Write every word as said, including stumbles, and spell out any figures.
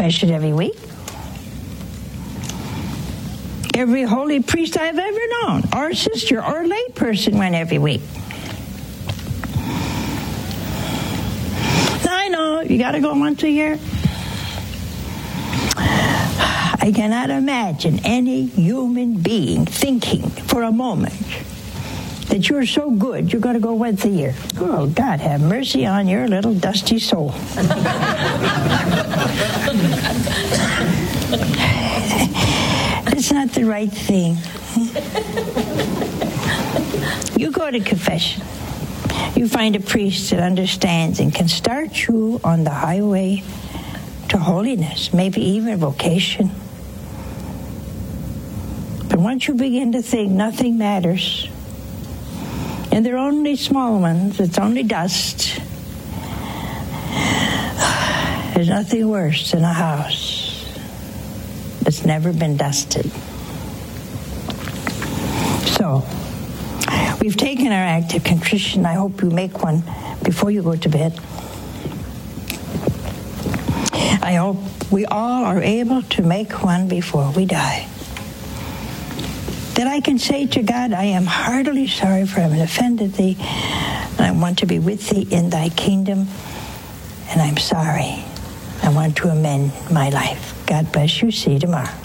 confession every week. Every holy priest I've ever known, or sister, or lay person went every week. I know, you got to go once a year. I cannot imagine any human being thinking for a moment that you're so good you're going to go once a year. Oh, God have mercy on your little dusty soul. It's not the right thing. You go to confession. You find a priest that understands and can start you on the highway to holiness, maybe even vocation. But once you begin to think nothing matters, and they're only small ones, it's only dust, there's nothing worse than a house that's never been dusted. So, we've taken our act of contrition. I hope you make one before you go to bed. I hope we all are able to make one before we die. That I can say to God, I am heartily sorry for having offended thee, and I want to be with thee in thy kingdom, and I'm sorry. I want to amend my life. God bless you. See you tomorrow.